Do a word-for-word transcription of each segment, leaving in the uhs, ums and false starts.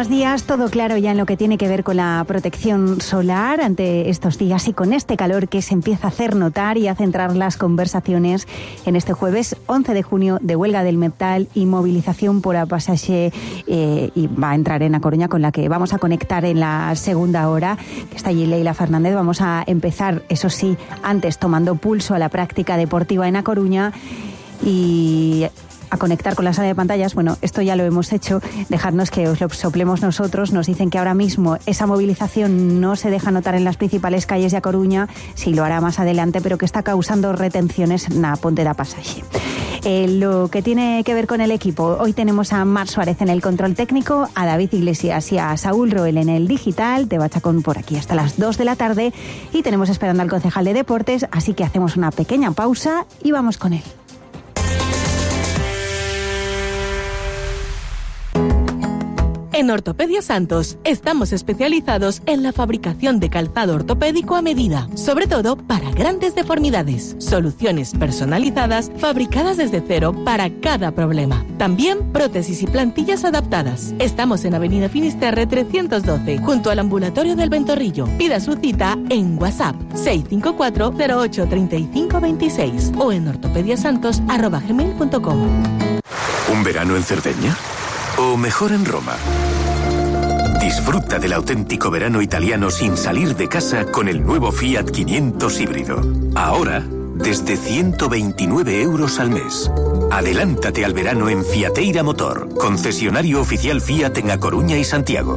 buenos días. Todo claro ya en lo que tiene que ver con la protección solar ante estos días y con este calor que se empieza a hacer notar y a centrar las conversaciones en este jueves once de junio de huelga del metal y movilización por a pasaje eh, y va a entrar en A Coruña, con la que vamos a conectar en la segunda hora. Está allí Leila Fernández. Vamos a empezar, eso sí, antes tomando pulso a la práctica deportiva en A Coruña y a conectar con la sala de pantallas. Bueno, esto ya lo hemos hecho, dejarnos que os lo soplemos nosotros. Nos dicen que ahora mismo esa movilización no se deja notar en las principales calles de A Coruña, sí lo hará más adelante, pero que está causando retenciones na Ponte da Pasaxe. Eh, lo que tiene que ver con el equipo, hoy tenemos a Mar Suárez en el control técnico, a David Iglesias y a Saúl Roel en el digital, de Bachacón por aquí hasta las dos de la tarde, y tenemos esperando al concejal de deportes, así que hacemos una pequeña pausa y vamos con él. En Ortopedia Santos estamos especializados en la fabricación de calzado ortopédico a medida, sobre todo para grandes deformidades. Soluciones personalizadas fabricadas desde cero para cada problema. También prótesis y plantillas adaptadas. Estamos en Avenida Finisterre trescientos doce, junto al ambulatorio del Ventorrillo. Pida su cita en WhatsApp seis cinco cuatro cero ocho tres cinco dos seis o en ortopediasantos arroba gmail punto com. ¿Un verano en Cerdeña? ¿O mejor en Roma? Disfruta del auténtico verano italiano sin salir de casa con el nuevo Fiat quinientos híbrido. Ahora, desde ciento veintinueve euros al mes. Adelántate al verano en Fiateira Motor, concesionario oficial Fiat en A Coruña y Santiago.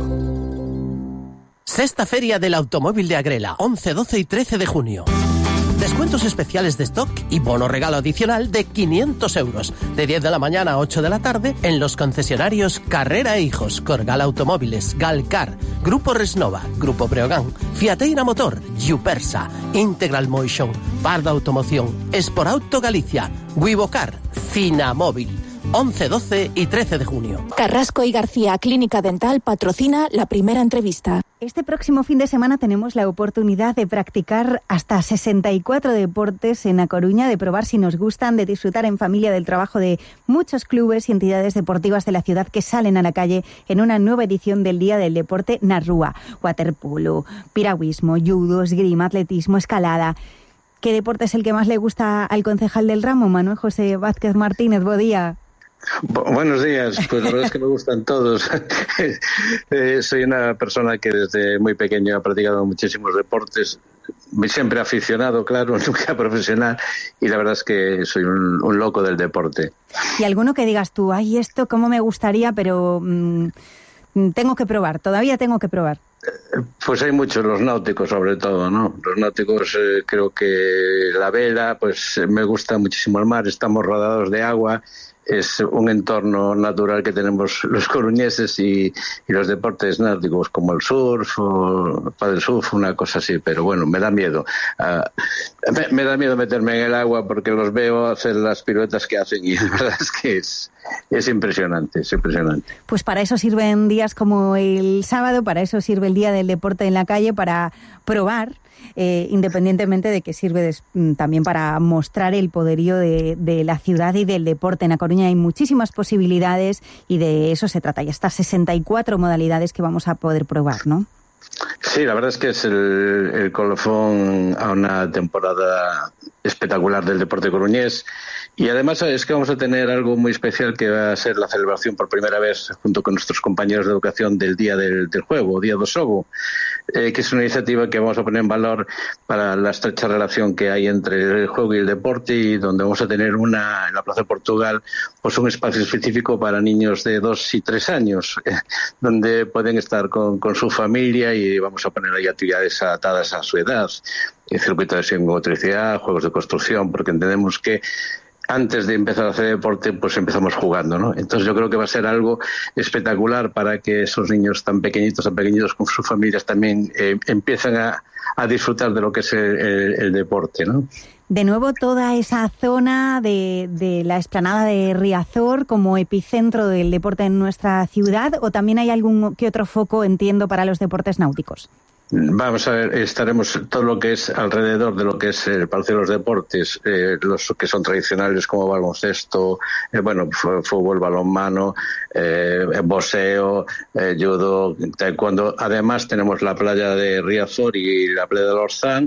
Sexta Feria del Automóvil de Agrela, once, doce y trece de junio. Descuentos especiales de stock y bono regalo adicional de quinientos euros, de diez de la mañana a ocho de la tarde en los concesionarios Carrera e Hijos, Corgal Automóviles, Galcar, Grupo Resnova, Grupo Breogán, Fiateira Motor, Yupersa, Integral Motion, Parda Automoción, Esporauto Galicia, Wivocar, Cinamóvil. once, doce y trece de junio. Carrasco y García Clínica Dental patrocina la primera entrevista. Este próximo fin de semana tenemos la oportunidad de practicar hasta sesenta y cuatro deportes en A Coruña, de probar si nos gustan, de disfrutar en familia del trabajo de muchos clubes y entidades deportivas de la ciudad que salen a la calle en una nueva edición del Día del Deporte na Rúa. Waterpolo, piragüismo, judo, esgrima, atletismo, escalada. ¿Qué deporte es el que más le gusta al concejal del ramo, Manuel José Vázquez Martínez? Buen día. Buenos días, pues la verdad es que me gustan todos. eh, soy una persona que desde muy pequeño ha practicado muchísimos deportes, siempre aficionado, claro, nunca profesional, y la verdad es que soy un, un loco del deporte. ¿Y alguno que digas tú, ay, esto cómo me gustaría, pero mmm, tengo que probar, todavía tengo que probar? Pues hay muchos, los náuticos sobre todo, ¿no? Los náuticos, eh, creo que la vela, pues me gusta muchísimo el mar, estamos rodeados de agua. Es un entorno natural que tenemos los coruñeses y, y los deportes náuticos como el surf o paddle surf, una cosa así, pero bueno, me da miedo. Uh, me, me da miedo meterme en el agua porque los veo hacer las piruetas que hacen y la verdad es que es, es impresionante, es impresionante. Pues para eso sirven días como el sábado, para eso sirve el Día del Deporte en la calle, para probar. Eh, independientemente de que sirve de, también para mostrar el poderío de, de la ciudad y del deporte. En A Coruña hay muchísimas posibilidades y de eso se trata. Y hasta sesenta y cuatro modalidades que vamos a poder probar, ¿no? Sí, la verdad es que es el, el colofón a una temporada espectacular del deporte coruñés. Y además es que vamos a tener algo muy especial, que va a ser la celebración por primera vez junto con nuestros compañeros de educación del Día del, del Juego, Día do Xogo, eh, que es una iniciativa que vamos a poner en valor para la estrecha relación que hay entre el juego y el deporte, y donde vamos a tener una en la Plaza de Portugal pues un espacio específico para niños de dos y tres años, eh, donde pueden estar con, con su familia, y vamos a poner ahí actividades adaptadas a su edad, el circuito de psicomotricidad, juegos de construcción, porque entendemos que antes de empezar a hacer deporte, pues empezamos jugando, ¿no? Entonces yo creo que va a ser algo espectacular para que esos niños tan pequeñitos, tan pequeñitos con sus familias también eh, empiecen a, a disfrutar de lo que es el, el, el deporte, ¿no? De nuevo, toda esa zona de, de la explanada de Riazor como epicentro del deporte en nuestra ciudad, ¿o también hay algún que otro foco, entiendo, para los deportes náuticos? Vamos a ver, estaremos todo lo que es alrededor de lo que es el Palacio de los Deportes, eh, los que son tradicionales como baloncesto, eh, bueno, fútbol, balonmano, eh, boxeo, eh, judo, taekwondo. Además tenemos la playa de Riazor y la playa de Lorzán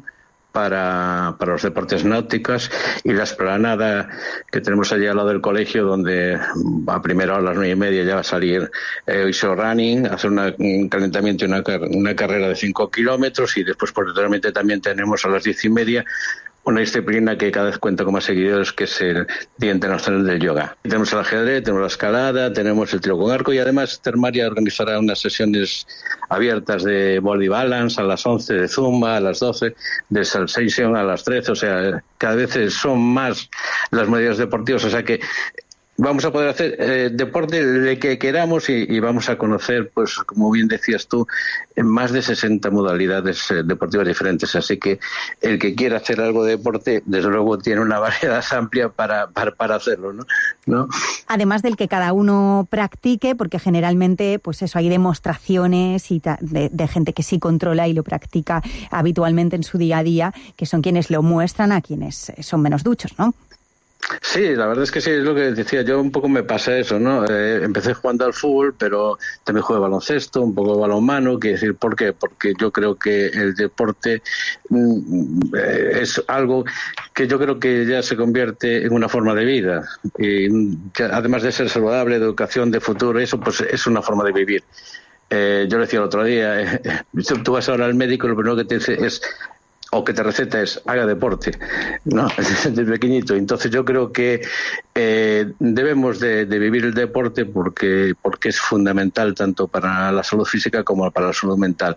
para, para los deportes náuticos, y la esplanada que tenemos allí al lado del colegio, donde a primera hora a las nueve y media ya va a salir eh, Iso Running, hacer una, un calentamiento y una, una carrera de cinco kilómetros, y después posteriormente también tenemos a las diez y media una disciplina que cada vez cuenta con más seguidores, que es el Día Internacional del Yoga. Tenemos el ajedrez, tenemos la escalada, tenemos el tiro con arco, y además Termaria organizará unas sesiones abiertas de body balance a las once, de zumba a las doce, de salsation a las trece, o sea, cada vez son más las modalidades deportivas, o sea que vamos a poder hacer eh, deporte de que queramos, y, y vamos a conocer, pues como bien decías tú, más de sesenta modalidades eh, deportivas diferentes. Así que el que quiera hacer algo de deporte, desde luego tiene una variedad amplia para, para, para hacerlo, ¿no? ¿no? Además del que cada uno practique, porque generalmente, pues eso, hay demostraciones y ta- de, de gente que sí controla y lo practica habitualmente en su día a día, que son quienes lo muestran a quienes son menos duchos, ¿no? Sí, la verdad es que sí, es lo que decía yo, un poco me pasa eso, ¿no? Eh, empecé jugando al fútbol, pero también jugué baloncesto, un poco de balonmano. Quiero decir, ¿por qué? Porque yo creo que el deporte mm, es algo que yo creo que ya se convierte en una forma de vida, y que además de ser saludable, de educación, de futuro, eso pues es una forma de vivir. Eh, yo le decía el otro día, eh, tú vas ahora al médico y lo primero que te dice es, o que te receta es, haga deporte, ¿no? Desde pequeñito. Entonces yo creo que eh, debemos de, de vivir el deporte porque, porque es fundamental tanto para la salud física como para la salud mental.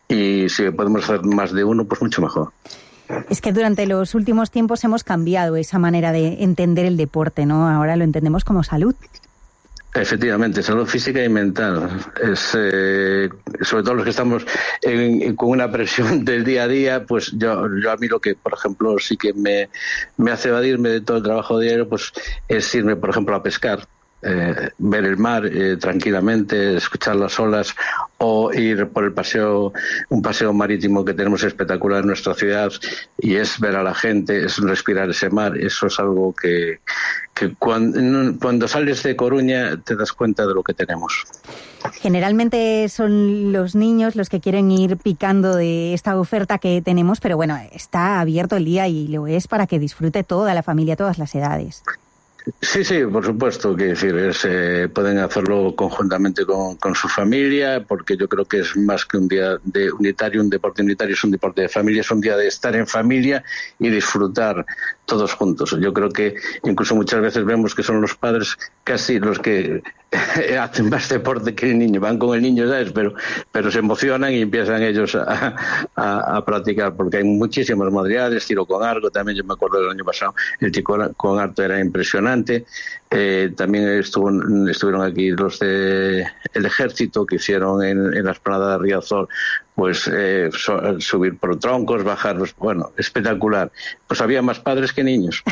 Y si podemos hacer más de uno, pues mucho mejor. Es que durante los últimos tiempos hemos cambiado esa manera de entender el deporte, ¿no? Ahora lo entendemos como salud. Efectivamente, salud física y mental. Es eh, sobre todo los que estamos en, en, con una presión del día a día, pues yo, yo a mí lo que, por ejemplo, sí que me, me hace evadirme de todo el trabajo diario, pues es irme, por ejemplo, a pescar. Eh, ver el mar eh, tranquilamente, escuchar las olas, o ir por el paseo, un paseo marítimo que tenemos espectacular en nuestra ciudad, y es ver a la gente, es respirar ese mar. Eso es algo que, que cuando, cuando sales de Coruña te das cuenta de lo que tenemos. Generalmente son los niños los que quieren ir picando de esta oferta que tenemos, pero bueno, está abierto el día y lo es para que disfrute toda la familia, todas las edades. Sí, sí, por supuesto, que decir, es, eh, pueden hacerlo conjuntamente con, con su familia, porque yo creo que es más que un día de unitario, un deporte unitario, es un deporte de familia, es un día de estar en familia y disfrutar todos juntos. Yo creo que incluso muchas veces vemos que son los padres casi los que hacen más deporte que el niño, van con el niño, ¿sabes? Pero, pero se emocionan y empiezan ellos a, a, a practicar, porque hay muchísimas modalidades, tiro con arco, también yo me acuerdo del año pasado, el tiro con arco era impresionante. Eh, también estuvo, estuvieron aquí los de el ejército, que hicieron en, en la esplanada de Riazor, pues eh, so, subir por troncos, bajar, bueno, espectacular. Pues había más padres que niños.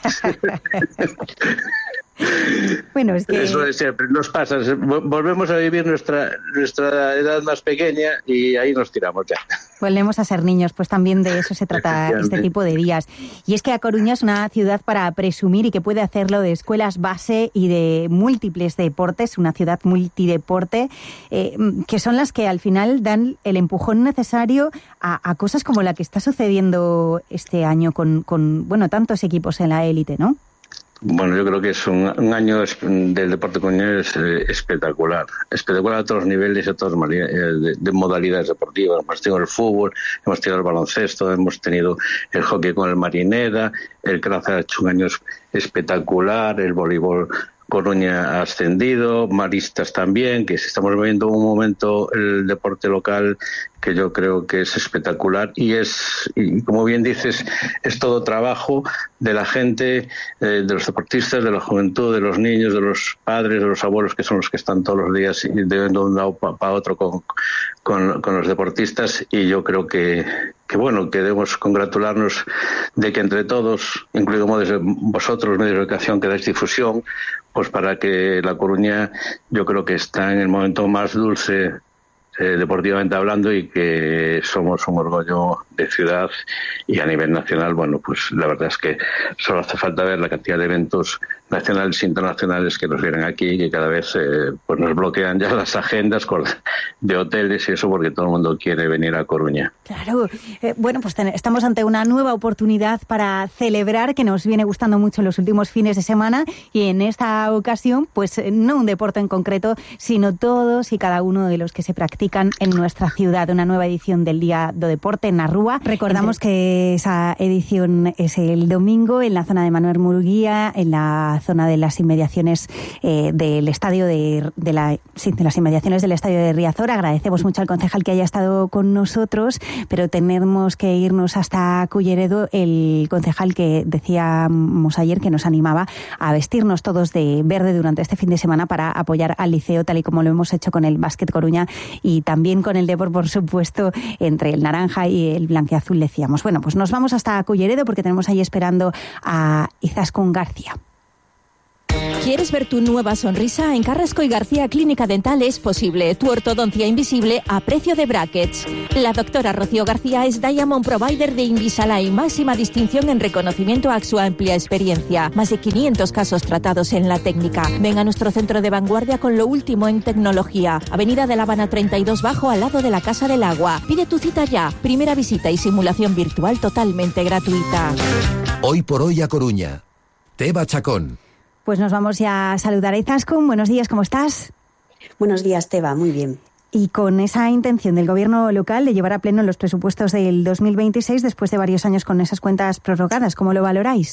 Bueno, es que... Eso de siempre nos pasa, volvemos a vivir nuestra nuestra edad más pequeña y ahí nos tiramos ya. Volvemos a ser niños, pues también de eso se trata este tipo de días. Y es que A Coruña es una ciudad para presumir y que puede hacerlo de escuelas base y de múltiples deportes, una ciudad multideporte, eh, que son las que al final dan el empujón necesario a, a cosas como la que está sucediendo este año con, con bueno, tantos equipos en la élite, ¿no? Bueno, yo creo que es un, un año del deporte coruñés eh, espectacular, espectacular a todos los niveles y a todas las de, de modalidades deportivas. Hemos tenido el fútbol, hemos tenido el baloncesto, hemos tenido el hockey con el Marineda, el Craza ha hecho un año espectacular, el voleibol Coruña ha ascendido, maristas también, que estamos viviendo un momento el deporte local que yo creo que es espectacular, y es, y como bien dices, es todo trabajo de la gente, eh, de los deportistas, de la juventud, de los niños, de los padres, de los abuelos, que son los que están todos los días de un lado para otro con, con, con los deportistas, y yo creo que, que bueno, que debemos congratularnos de que entre todos, incluidos vosotros, medios de educación, que dais difusión, pues para que La Coruña, yo creo que está en el momento más dulce eh, deportivamente hablando, y que somos un orgullo de ciudad, y a nivel nacional, bueno, pues la verdad es que solo hace falta ver la cantidad de eventos nacionales e internacionales que nos vienen aquí, que cada vez eh, pues nos bloquean ya las agendas con, de hoteles y eso, porque todo el mundo quiere venir a Coruña. Claro, eh, bueno, pues ten, estamos ante una nueva oportunidad para celebrar, que nos viene gustando mucho en los últimos fines de semana, y en esta ocasión, pues no un deporte en concreto, sino todos y cada uno de los que se practican en nuestra ciudad. Una nueva edición del Día do Deporte en Narrúa. Recordamos Entre... que esa edición es el domingo en la zona de Manuel Murguía, en la zona de las inmediaciones eh, del estadio de, de, la, sí, de las inmediaciones del estadio de Riazor. Agradecemos mucho al concejal que haya estado con nosotros, pero tenemos que irnos hasta Culleredo. El concejal que decíamos ayer que nos animaba a vestirnos todos de verde durante este fin de semana para apoyar al Liceo, tal y como lo hemos hecho con el Básquet Coruña y también con el Depor, por supuesto, entre el naranja y el blanquiazul, decíamos. Bueno, pues nos vamos hasta Culleredo porque tenemos ahí esperando a Izaskun García. ¿Quieres ver tu nueva sonrisa? En Carrasco y García Clínica Dental es posible. Tu ortodoncia invisible a precio de brackets. La doctora Rocío García es Diamond Provider de Invisalign, máxima distinción en reconocimiento a su amplia experiencia. Más de quinientos casos tratados en la técnica. Ven a nuestro centro de vanguardia con lo último en tecnología. Avenida de La Habana treinta y dos Bajo, al lado de la Casa del Agua. Pide tu cita ya. Primera visita y simulación virtual totalmente gratuita. Hoy por hoy a Coruña. Teba Chacón. Pues nos vamos ya a saludar a Izaskun. Buenos días, ¿cómo estás? Buenos días, Teba, muy bien. Y con esa intención del gobierno local de llevar a pleno los presupuestos del dos mil veintiséis, después de varios años con esas cuentas prorrogadas, ¿cómo lo valoráis?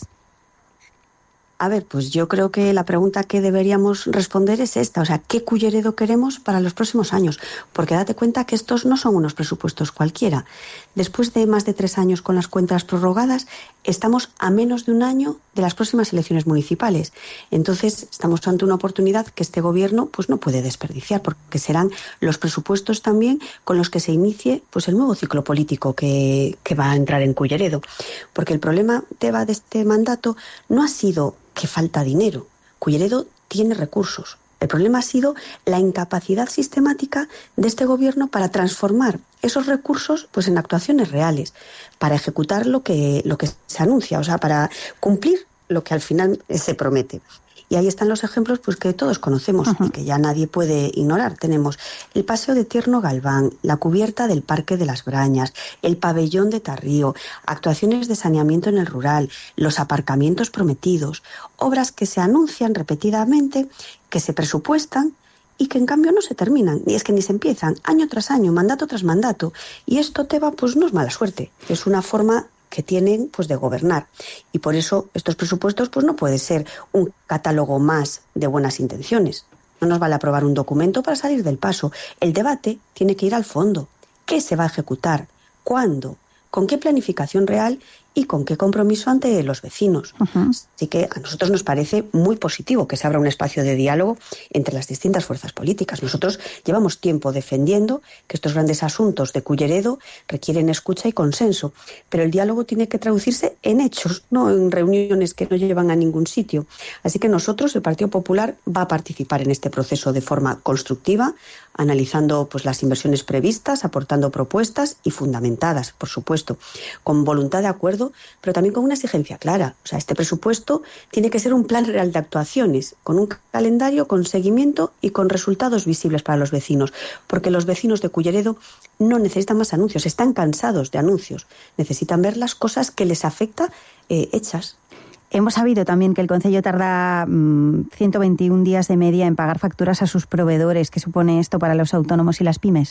A ver, pues yo creo que la pregunta que deberíamos responder es esta, o sea, ¿qué Culleredo queremos para los próximos años? Porque date cuenta que estos no son unos presupuestos cualquiera. Después de más de tres años con las cuentas prorrogadas, estamos a menos de un año de las próximas elecciones municipales. Entonces, estamos ante una oportunidad que este gobierno pues no puede desperdiciar, porque serán los presupuestos también con los que se inicie pues el nuevo ciclo político que, que va a entrar en Culleredo. Porque el problema, Teba, de este mandato no ha sido que falta dinero. Culleredo tiene recursos. El problema ha sido la incapacidad sistemática de este gobierno para transformar esos recursos pues en actuaciones reales, para ejecutar lo que, lo que se anuncia, o sea, para cumplir lo que al final se promete. Y ahí están los ejemplos pues que todos conocemos uh-huh. y que ya nadie puede ignorar. Tenemos el Paseo de Tierno Galván, la cubierta del Parque de las Brañas, el pabellón de Tarrío, actuaciones de saneamiento en el rural, los aparcamientos prometidos, obras que se anuncian repetidamente, que se presupuestan y que en cambio no se terminan, ni es que ni se empiezan, año tras año, mandato tras mandato. Y esto, Teba, pues no es mala suerte, es una forma que tienen pues de gobernar, y por eso estos presupuestos pues no puede ser un catálogo más de buenas intenciones. No nos vale aprobar un documento para salir del paso. El debate tiene que ir al fondo. ¿Qué se va a ejecutar? ¿Cuándo? ¿Con qué planificación real? Y con qué compromiso ante los vecinos. Uh-huh. Así que a nosotros nos parece muy positivo que se abra un espacio de diálogo entre las distintas fuerzas políticas. Nosotros llevamos tiempo defendiendo que estos grandes asuntos de Culleredo requieren escucha y consenso, pero el diálogo tiene que traducirse en hechos, no en reuniones que no llevan a ningún sitio. Así que nosotros, el Partido Popular, va a participar en este proceso de forma constructiva, analizando pues las inversiones previstas, aportando propuestas y fundamentadas, por supuesto, con voluntad de acuerdo, pero también con una exigencia clara. O sea, este presupuesto tiene que ser un plan real de actuaciones, con un calendario, con seguimiento y con resultados visibles para los vecinos, porque los vecinos de Culleredo no necesitan más anuncios, están cansados de anuncios, necesitan ver las cosas que les afecta eh, hechas. Hemos sabido también que el Concello tarda mmm, ciento veintiún días de media en pagar facturas a sus proveedores. ¿Qué supone esto para los autónomos y las pymes?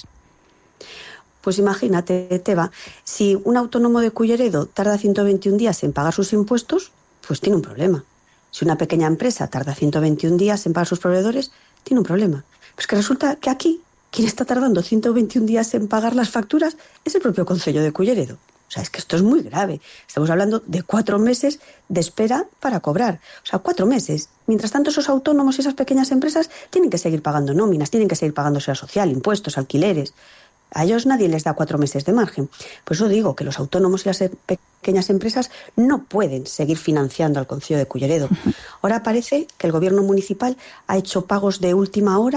Pues imagínate, Teba, si un autónomo de Culleredo tarda ciento veintiún días en pagar sus impuestos, pues tiene un problema. Si una pequeña empresa tarda ciento veintiún días en pagar sus proveedores, tiene un problema. Pues que resulta que aquí, quien está tardando ciento veintiún días en pagar las facturas es el propio Concello de Culleredo. O sea, es que esto es muy grave. Estamos hablando de cuatro meses de espera para cobrar. O sea, cuatro meses. Mientras tanto, esos autónomos y esas pequeñas empresas tienen que seguir pagando nóminas, tienen que seguir pagando seguridad social, impuestos, alquileres. A ellos nadie les da cuatro meses de margen. Por eso digo que los autónomos y las pequeñas empresas no pueden seguir financiando al Concello de Culleredo. Ahora parece que el gobierno municipal ha hecho pagos de última hora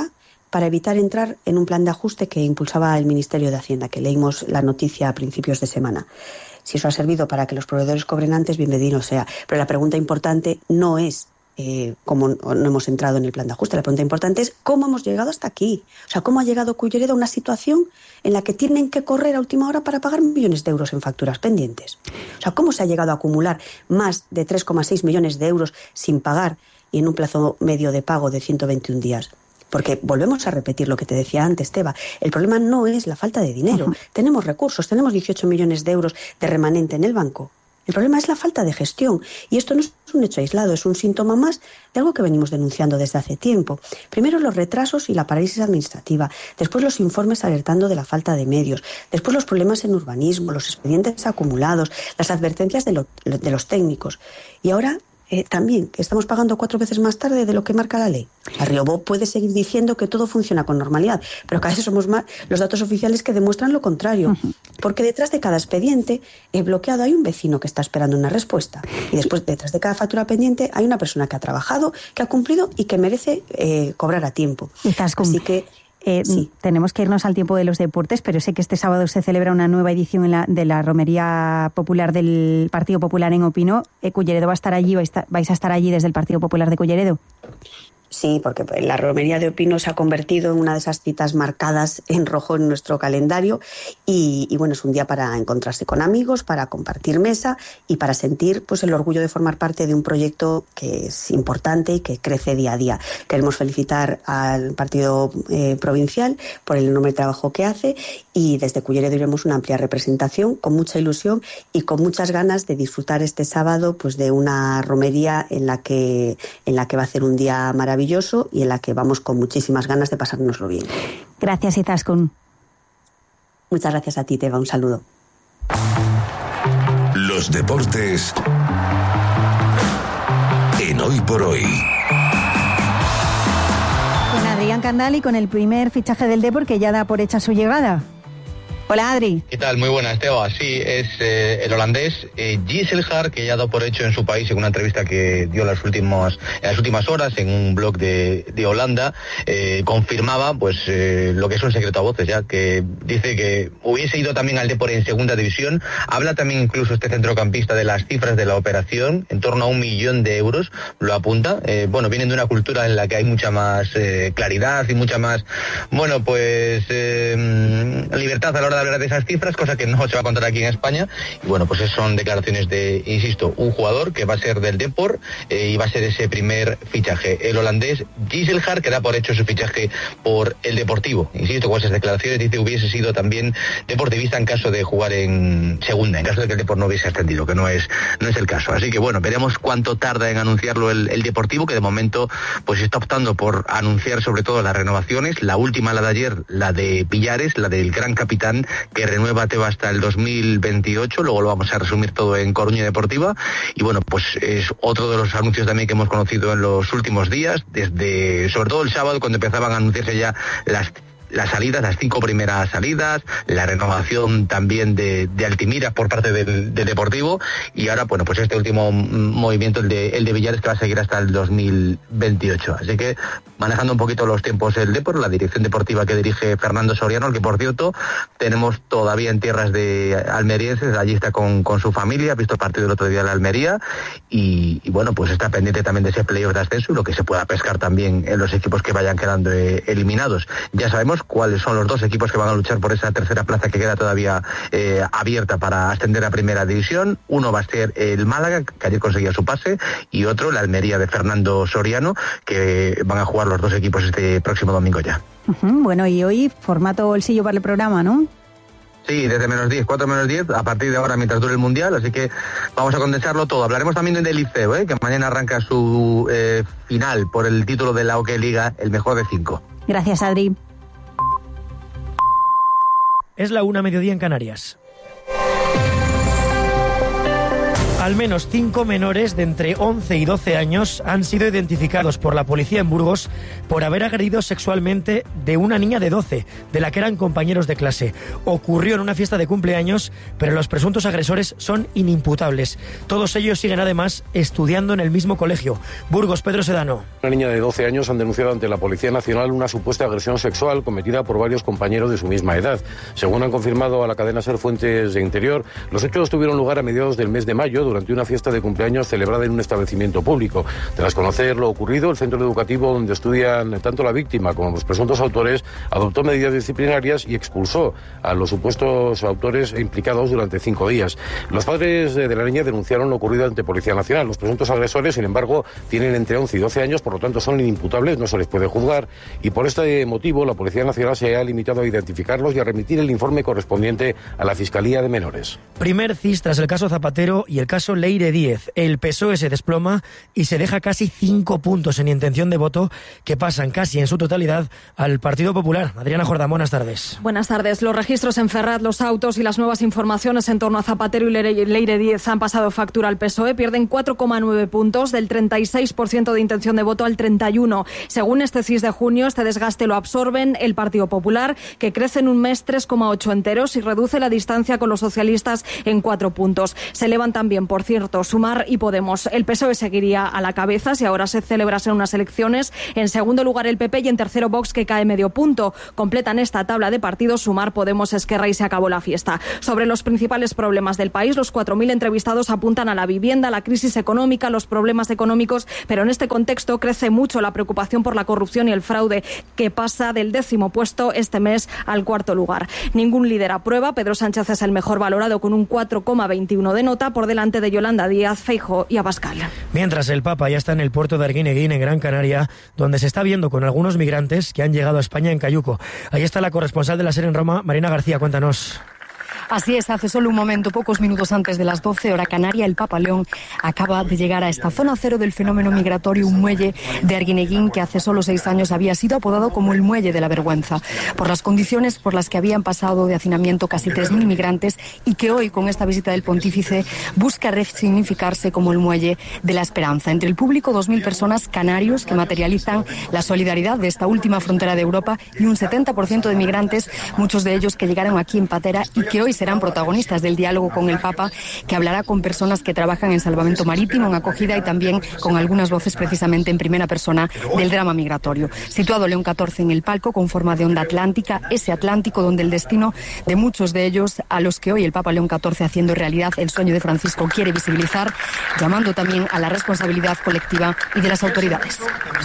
para evitar entrar en un plan de ajuste que impulsaba el Ministerio de Hacienda, que leímos la noticia a principios de semana. Si eso ha servido para que los proveedores cobren antes, bienvenido sea. Pero la pregunta importante no es eh, cómo no hemos entrado en el plan de ajuste. La pregunta importante es cómo hemos llegado hasta aquí. O sea, cómo ha llegado Culleredo a una situación en la que tienen que correr a última hora para pagar millones de euros en facturas pendientes. O sea, cómo se ha llegado a acumular más de tres coma seis millones de euros sin pagar y en un plazo medio de pago de ciento veintiún días. Porque volvemos a repetir lo que te decía antes, Teba, el problema no es la falta de dinero. Uh-huh. Tenemos recursos, tenemos dieciocho millones de euros de remanente en el banco. El problema es la falta de gestión. Y esto no es un hecho aislado, es un síntoma más de algo que venimos denunciando desde hace tiempo. Primero los retrasos y la parálisis administrativa, después los informes alertando de la falta de medios, después los problemas en urbanismo, los expedientes acumulados, las advertencias de, lo, de los técnicos. Y ahora Eh, también, que estamos pagando cuatro veces más tarde de lo que marca la ley. La Riobó puede seguir diciendo que todo funciona con normalidad, pero cada vez somos más los datos oficiales que demuestran lo contrario. Uh-huh. Porque detrás de cada expediente eh, bloqueado hay un vecino que está esperando una respuesta. Y después, detrás de cada factura pendiente, hay una persona que ha trabajado, que ha cumplido y que merece eh, cobrar a tiempo. Así que Eh, sí. Tenemos que irnos al tiempo de los deportes, pero sé que este sábado se celebra una nueva edición en la, de la Romería Popular del Partido Popular en Opino. Eh, ¿Culleredo va a estar allí? ¿Vais, ¿Vais a estar allí desde el Partido Popular de Culleredo? Sí, porque la Romería de Opino se ha convertido en una de esas citas marcadas en rojo en nuestro calendario y, y bueno, es un día para encontrarse con amigos, para compartir mesa y para sentir pues el orgullo de formar parte de un proyecto que es importante y que crece día a día. Queremos felicitar al partido eh, provincial por el enorme trabajo que hace y desde Culleredo iremos una amplia representación con mucha ilusión y con muchas ganas de disfrutar este sábado pues de una romería en la que, en la que va a ser un día maravilloso y en la que vamos con muchísimas ganas de pasárnoslo bien. Gracias, Izaskun. Muchas gracias a ti, Teba. Un saludo. Los deportes en Hoy por Hoy. Con Adrián Candal y con el primer fichaje del Depor que ya da por hecha su llegada. Hola, Adri. ¿Qué tal? Muy buenas, Teba. Sí, es eh, el holandés eh, Gieselgaard, que ya ha dado por hecho en su país en una entrevista que dio las últimas, en las últimas horas en un blog de, de Holanda, eh, confirmaba pues eh, lo que es un secreto a voces, ya que dice que hubiese ido también al Depor en segunda división. Habla también incluso este centrocampista de las cifras de la operación, en torno a un millón de euros, lo apunta. Eh, bueno, vienen de una cultura en la que hay mucha más eh, claridad y mucha más, bueno, pues eh, libertad a la hora de hablar de esas cifras, cosa que no se va a contar aquí en España. Y bueno, pues son declaraciones de, insisto, un jugador que va a ser del Depor eh, y va a ser ese primer fichaje. El holandés Gieselgaard, que da por hecho su fichaje por el Deportivo. Insisto, con esas declaraciones dice que hubiese sido también deportivista en caso de jugar en segunda, en caso de que el Depor no hubiese ascendido, que no es, no es el caso. Así que bueno, veremos cuánto tarda en anunciarlo el, el Deportivo, que de momento pues está optando por anunciar sobre todo las renovaciones. La última, la de ayer, la de Pillares, la del gran capitán, que renueva Teba hasta el dos mil veintiocho, luego lo vamos a resumir todo en Coruña Deportiva, y bueno, pues es otro de los anuncios también que hemos conocido en los últimos días, desde, sobre todo el sábado, cuando empezaban a anunciarse ya las las salidas, las cinco primeras salidas, la renovación también de, de Altimira por parte del, del Deportivo, y ahora, bueno, pues este último movimiento, el de, el de Villares, que va a seguir hasta el dos mil veintiocho. Así que, manejando un poquito los tiempos el Depor, la dirección deportiva que dirige Fernando Soriano, el que, por cierto, tenemos todavía en tierras de almerienses, allí está con, con su familia, ha visto el partido el otro día de la Almería, y, y bueno, pues está pendiente también de ese playoff de ascenso y lo que se pueda pescar también en los equipos que vayan quedando eh, eliminados. Ya sabemos cuáles son los dos equipos que van a luchar por esa tercera plaza que queda todavía eh, abierta para ascender a primera división. Uno va a ser el Málaga, que ayer conseguía su pase, y otro la Almería de Fernando Soriano, que van a jugar los dos equipos este próximo domingo ya. Uh-huh. Bueno, y hoy formato bolsillo para el programa, ¿no? Sí, desde menos diez, cuatro menos diez, a partir de ahora mientras dure el Mundial, así que vamos a condensarlo todo. Hablaremos también del Liceo, ¿eh? que mañana arranca su eh, final por el título de la O K Liga, el mejor de cinco. Gracias, Adri. Es la una, mediodía en Canarias. Al menos cinco menores de entre once y doce años han sido identificados por la policía en Burgos por haber agredido sexualmente de una niña de doce, de la que eran compañeros de clase. Ocurrió en una fiesta de cumpleaños, pero los presuntos agresores son inimputables. Todos ellos siguen además estudiando en el mismo colegio. Burgos, Pedro Sedano. Una niña de doce años han denunciado ante la Policía Nacional una supuesta agresión sexual cometida por varios compañeros de su misma edad. Según han confirmado a la cadena SER fuentes de Interior, los hechos tuvieron lugar a mediados del mes de mayo durante una fiesta de cumpleaños celebrada en un establecimiento público. Tras conocer lo ocurrido, el centro educativo donde estudian tanto la víctima como los presuntos autores adoptó medidas disciplinarias y expulsó a los supuestos autores implicados durante cinco días. Los padres de la niña denunciaron lo ocurrido ante Policía Nacional. Los presuntos agresores, sin embargo, tienen entre once y doce años, por lo tanto son inimputables, no se les puede juzgar, y por este motivo la Policía Nacional se ha limitado a identificarlos y a remitir el informe correspondiente a la Fiscalía de Menores. Primer cis tras el caso Zapatero y el caso Leire Díez. El P S O E se desploma y se deja casi cinco puntos en intención de voto que pasan casi en su totalidad al Partido Popular. Adriana Jordán, buenas tardes. Buenas tardes. Los registros en Ferraz, los autos y las nuevas informaciones en torno a Zapatero y Leire Díez han pasado factura al P S O E. Pierden cuatro coma nueve puntos, del treinta y seis por ciento de intención de voto al treinta y uno por ciento. Según este C I S de junio, este desgaste lo absorben el Partido Popular, que crece en un mes tres coma ocho enteros y reduce la distancia con los socialistas en cuatro puntos. Se elevan también, por cierto, Sumar y Podemos. El P S O E seguiría a la cabeza si ahora se celebrasen unas elecciones. En segundo lugar el P P y en tercero Vox, que cae medio punto. Completan esta tabla de partidos Sumar, Podemos, Esquerra y se acabó la fiesta. Sobre los principales problemas del país, los cuatro mil entrevistados apuntan a la vivienda, la crisis económica, los problemas económicos, pero en este contexto crece mucho la preocupación por la corrupción y el fraude, que pasa del décimo puesto este mes al cuarto lugar. Ningún líder aprueba. Pedro Sánchez es el mejor valorado con un cuatro coma veintiuno de nota, por delante de Yolanda Díaz, Feijóo y Abascal. Mientras el Papa ya está en el puerto de Arguineguín, en Gran Canaria, donde se está viendo con algunos migrantes que han llegado a España en cayuco. Ahí está la corresponsal de la SER en Roma, Marina García, cuéntanos. Así es, hace solo un momento, pocos minutos antes de las doce, hora canaria, el Papa León acaba de llegar a esta zona cero del fenómeno migratorio, un muelle de Arguineguín que hace solo seis años había sido apodado como el muelle de la vergüenza, por las condiciones por las que habían pasado de hacinamiento casi tres mil migrantes y que hoy, con esta visita del pontífice, busca resignificarse como el muelle de la esperanza. Entre el público, dos mil personas canarios que materializan la solidaridad de esta última frontera de Europa y un setenta por ciento de migrantes, muchos de ellos que llegaron aquí en patera y que hoy serán protagonistas del diálogo con el Papa, que hablará con personas que trabajan en salvamento marítimo, en acogida y también con algunas voces precisamente en primera persona del drama migratorio. Situado León catorce en el palco con forma de onda atlántica, ese Atlántico donde el destino de muchos de ellos, a los que hoy el Papa León catorce, haciendo realidad el sueño de Francisco, quiere visibilizar, llamando también a la responsabilidad colectiva y de las autoridades.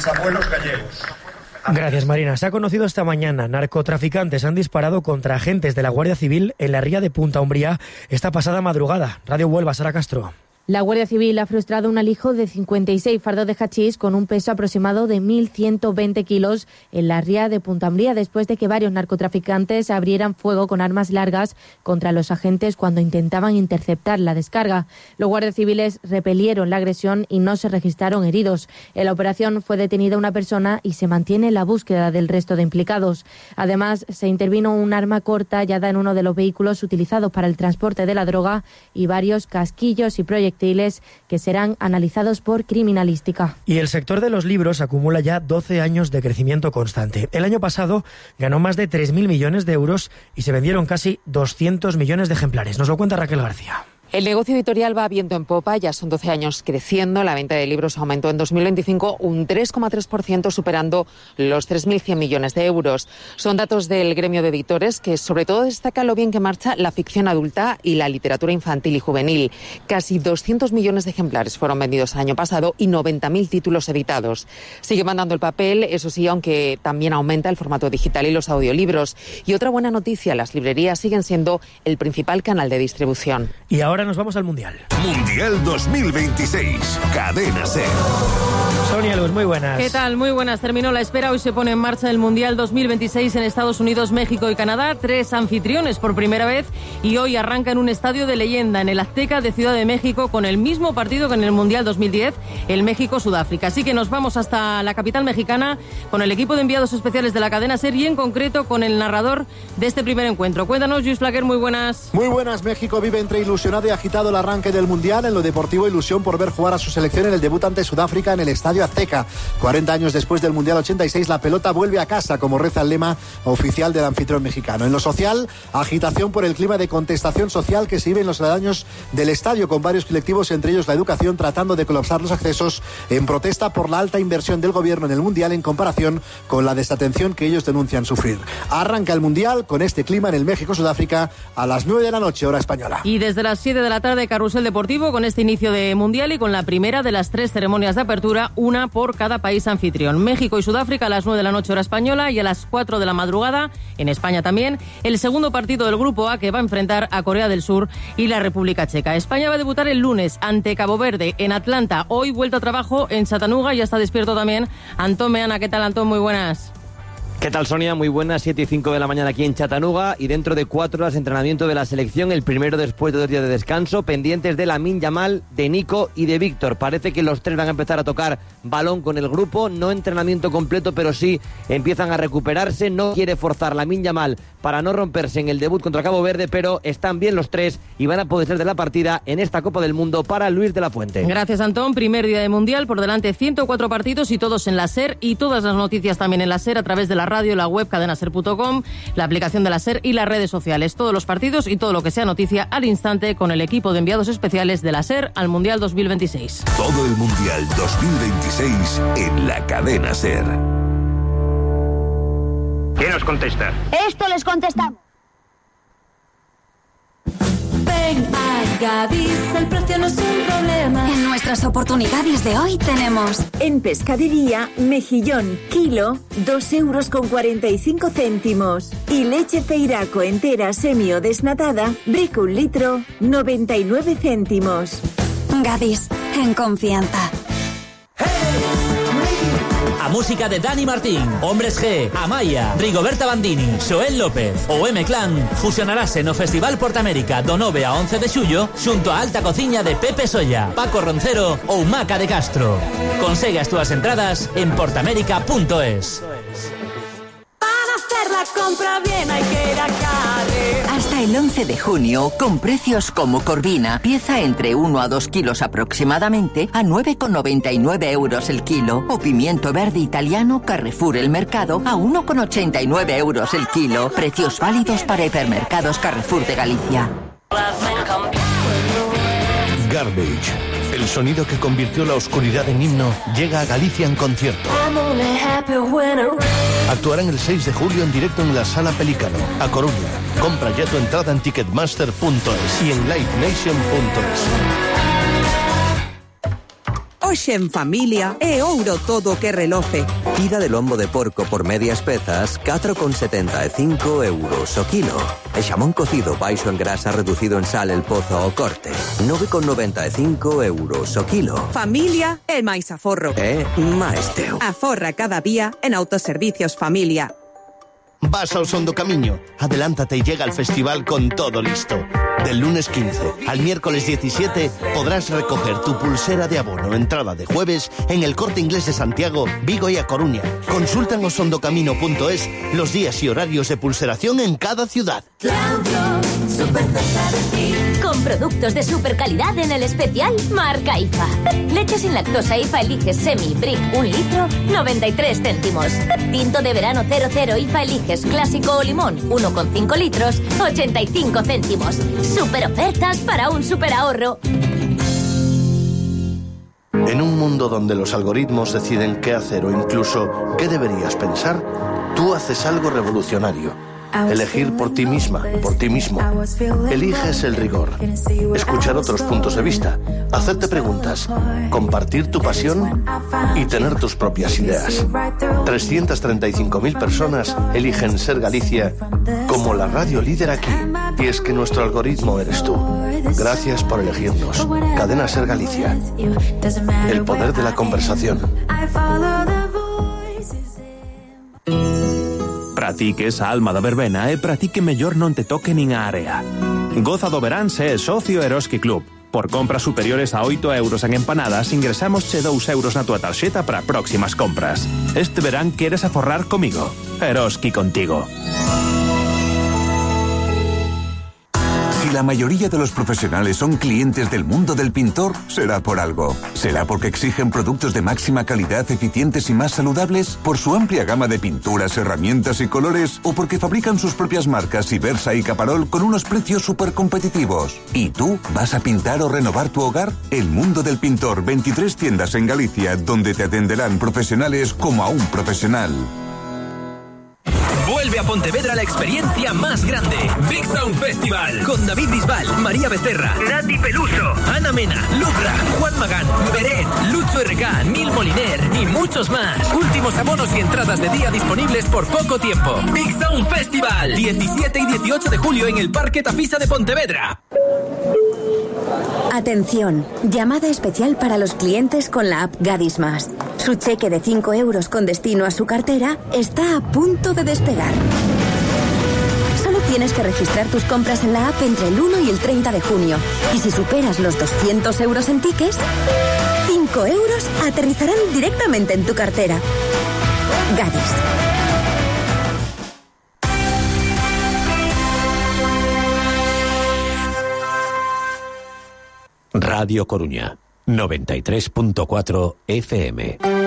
Gracias, Marina. Se ha conocido esta mañana. Narcotraficantes han disparado contra agentes de la Guardia Civil en la ría de Punta Umbría esta pasada madrugada. Radio Huelva, Sara Castro. La Guardia Civil ha frustrado un alijo de cincuenta y seis fardos de hachís con un peso aproximado de mil ciento veinte kilos en la ría de Punta Umbría, después de que varios narcotraficantes abrieran fuego con armas largas contra los agentes cuando intentaban interceptar la descarga. Los guardias civiles repelieron la agresión y no se registraron heridos. En la operación fue detenida una persona y se mantiene la búsqueda del resto de implicados. Además, se intervino un arma corta hallada en uno de los vehículos utilizados para el transporte de la droga y varios casquillos y proyectiles que serán analizados por criminalística. Y el sector de los libros acumula ya doce años de crecimiento constante. El año pasado ganó más de tres mil millones de euros y se vendieron casi doscientos millones de ejemplares. Nos lo cuenta Raquel García. El negocio editorial va viento en popa, ya son doce años creciendo. La venta de libros aumentó en dos mil veinticinco un tres coma tres por ciento, superando los tres mil cien millones de euros. Son datos del gremio de editores, que sobre todo destaca lo bien que marcha la ficción adulta y la literatura infantil y juvenil. Casi doscientos millones de ejemplares fueron vendidos el año pasado y noventa mil títulos editados. Sigue mandando el papel, eso sí, aunque también aumenta el formato digital y los audiolibros. Y otra buena noticia, las librerías siguen siendo el principal canal de distribución. Y ahora nos vamos al Mundial. Mundial dos mil veintiséis. Cadena SER. Sonia Luz, muy buenas. ¿Qué tal? Muy buenas. Terminó la espera. Hoy se pone en marcha el Mundial dos mil veintiséis en Estados Unidos, México y Canadá. Tres anfitriones por primera vez y hoy arranca en un estadio de leyenda, en el Azteca de Ciudad de México, con el mismo partido que en el Mundial dos mil diez, el México-Sudáfrica. Así que nos vamos hasta la capital mexicana con el equipo de enviados especiales de la cadena SER y en concreto con el narrador de este primer encuentro. Cuéntanos, Luis Flaquer, muy buenas. Muy buenas. México vive entre ilusionado y agitado el arranque del Mundial. En lo deportivo, ilusión por ver jugar a su selección en el debut ante Sudáfrica en el Estadio Azteca. cuarenta años después del Mundial ochenta y seis, la pelota vuelve a casa, como reza el lema oficial del anfitrión mexicano. En lo social, agitación por el clima de contestación social que se vive en los aledaños del estadio, con varios colectivos, entre ellos la educación, tratando de colapsar los accesos en protesta por la alta inversión del gobierno en el Mundial en comparación con la desatención que ellos denuncian sufrir. Arranca el Mundial con este clima en el México-Sudáfrica a las nueve de la noche, hora española. Y desde las siete de la tarde, carrusel deportivo con este inicio de Mundial y con la primera de las tres ceremonias de apertura, una por cada país anfitrión. México y Sudáfrica a las nueve de la noche, hora española, y a las cuatro de la madrugada, en España también, el segundo partido del Grupo A, que va a enfrentar a Corea del Sur y la República Checa. España va a debutar el lunes ante Cabo Verde en Atlanta. Hoy vuelta a trabajo en Chattanooga, ya está despierto también Antón Meana. ¿Qué tal, Antón? Muy buenas. ¿Qué tal, Sonia? Muy buenas, siete y cinco de la mañana aquí en Chattanooga y dentro de cuatro horas entrenamiento de la selección, el primero después de dos días de descanso, pendientes de Lamine Yamal, de Nico y de Víctor. Parece que los tres van a empezar a tocar balón con el grupo, no entrenamiento completo, pero sí empiezan a recuperarse. No quiere forzar Lamine Yamal para no romperse en el debut contra Cabo Verde, pero están bien los tres y van a poder ser de la partida en esta Copa del Mundo para Luis de la Fuente. Gracias, Antón. Primer día de Mundial, por delante ciento cuatro partidos y todos en la SER, y todas las noticias también en la SER a través de la radio, la web cadena ser punto com, la aplicación de la SER y las redes sociales. Todos los partidos y todo lo que sea noticia al instante con el equipo de enviados especiales de la SER al Mundial dos mil veintiséis. Todo el Mundial dos mil veintiséis en la cadena SER. ¿Quién nos contesta? Esto les contestamos. Ven a Gadis, el precio no es un problema. En nuestras oportunidades de hoy tenemos en pescadería, mejillón, kilo, dos euros con cuarenta y cinco céntimos. Y leche Feiraco entera, semi o desnatada, brico un litro, noventa y nueve céntimos. Gadis, en confianza. A música de Dani Martín, Hombres G, Amaya, Rigoberta Bandini, Xoel López ou M-Clan fusionarase no Festival Portamérica do nove a once de xullo xunto a alta cociña de Pepe Solla, Paco Roncero ou Maca de Castro. Consegue as túas entradas en portamérica punto es. Para hacer la compra bien hay que ir a Carre. Hasta el once de junio, con precios como Corvina, pieza entre uno a dos kilos aproximadamente, a nueve con noventa y nueve euros el kilo. O pimiento verde italiano Carrefour El Mercado, a uno con ochenta y nueve euros el kilo. Precios válidos para hipermercados Carrefour de Galicia. Garbage, el sonido que convirtió la oscuridad en himno, llega a Galicia en concierto. Actuarán el seis de julio en directo en la Sala Pelicano, a Coruña. Compra ya tu entrada en ticketmaster punto es y en live nation punto es. Hoxe en familia é ouro todo que reloce. Tira de lombo de porco por medias pezas, catro con setenta e cinco euros o kilo. E xamón cocido baixo en grasa reducido en sal el pozo ao corte, nove con noventa e cinco euros o kilo. Familia é máis aforro. É máis teu. Aforra cada día en Autoservicios Familia. Vas ao Son do Camiño, adelántate y llega al festival con todo listo. Del lunes quince al miércoles diecisiete podrás recoger tu pulsera de abono entrada de jueves en el Corte Inglés de Santiago, Vigo y A Coruña. Consulta en osondocamino punto es los días y horarios de pulseración en cada ciudad. Claudio, súper cerca de ti. Con productos de super calidad en el especial marca I F A. Leche sin lactosa I F A Eliges Semi Brick un litro, noventa y tres céntimos. Tinto de verano cero cero I F A Eliges Clásico o Limón uno con cinco litros, ochenta y cinco céntimos. Super ofertas para un super ahorro. En un mundo donde los algoritmos deciden qué hacer o incluso qué deberías pensar, tú haces algo revolucionario. Elegir por ti misma, por ti mismo. Eliges el rigor. Escuchar otros puntos de vista. Hacerte preguntas. Compartir tu pasión y tener tus propias ideas. trescientas treinta y cinco mil personas eligen ser Galicia como como la radio líder aquí. Y es que nuestro algoritmo eres tú. Gracias por elegirnos. Cadena Ser Galicia. El poder de la conversación. Para ti que esa alma da verbena e para ti que mellor non te toque nin a area. Goza do verán se é socio Eroski Club. Por compras superiores a oito euros en empanadas, ingresamos che dous euros na túa tarxeta para próximas compras. Este verán queres aforrar comigo. Eroski contigo. Si la mayoría de los profesionales son clientes del mundo del pintor, será por algo. ¿Será porque exigen productos de máxima calidad, eficientes y más saludables? ¿Por su amplia gama de pinturas, herramientas y colores? ¿O porque fabrican sus propias marcas Ibersa y Caparol con unos precios súper competitivos? ¿Y tú vas a pintar o renovar tu hogar? El mundo del pintor, veintitrés tiendas en Galicia, donde te atenderán profesionales como a un profesional. Vuelve a Pontevedra la experiencia más grande. Big Sound Festival. Con David Bisbal, María Becerra, Nati Peluso, Ana Mena, Lucra, Juan Magán, Beret, Lucho R K, Nil Moliner y muchos más. Últimos abonos y entradas de día disponibles por poco tiempo. Big Sound Festival. diecisiete y dieciocho de julio en el Parque Tafisa de Pontevedra. Atención, llamada especial para los clientes con la app Gadis Más. Su cheque de cinco euros con destino a su cartera está a punto de despegar. Solo tienes que registrar tus compras en la app entre el uno y el treinta de junio. Y si superas los doscientos euros en tickets, cinco euros aterrizarán directamente en tu cartera. Gadis. Radio Coruña, noventa y tres punto cuatro F M.